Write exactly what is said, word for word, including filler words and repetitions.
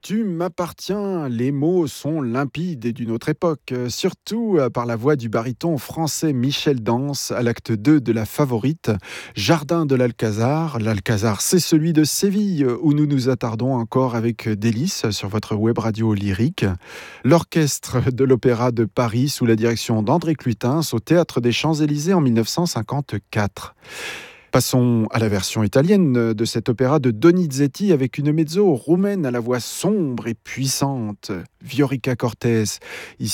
Tu m'appartiens, les mots sont limpides et d'une autre époque, euh, surtout euh, par la voix du baryton français Michel Dance à l'acte deux de La Favorite, Jardin de l'Alcazar. L'Alcazar, c'est celui de Séville, où nous nous attardons encore avec délice sur votre web radio lyrique. L'orchestre de l'Opéra de Paris sous la direction d'André Clutens au Théâtre des Champs-Élysées en mille neuf cent cinquante-quatre. Passons à la version italienne de cet opéra de Donizetti avec une mezzo roumaine à la voix sombre et puissante, Viorica Cortés. Ici